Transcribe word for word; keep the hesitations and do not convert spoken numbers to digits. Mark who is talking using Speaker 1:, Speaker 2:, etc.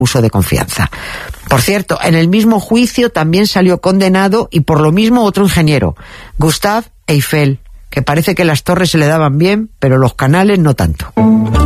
Speaker 1: uso de confianza. Por cierto, en el mismo juicio también salió condenado, y por lo mismo, otro ingeniero, Gustave Eiffel, que parece que las torres se le daban bien, pero los canales no tanto.